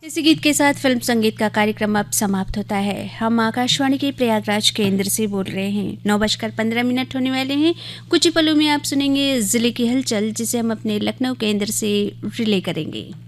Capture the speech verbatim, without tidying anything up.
इसी गीत के साथ फिल्म संगीत का कार्यक्रम अब समाप्त होता है। हम आकाशवाणी के प्रयागराज केंद्र से बोल रहे हैं। नौ बजकर पंद्रह मिनट होने वाले हैं। कुछ ही पलों में आप सुनेंगे जिले की हलचल, जिसे हम अपने लखनऊ केंद्र से रिले करेंगे।